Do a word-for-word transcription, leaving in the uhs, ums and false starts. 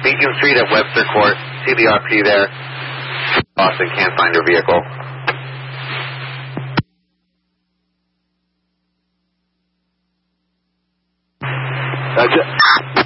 Beacon Street at Webster Court. C B R P there. Boston can't find her vehicle. That's it.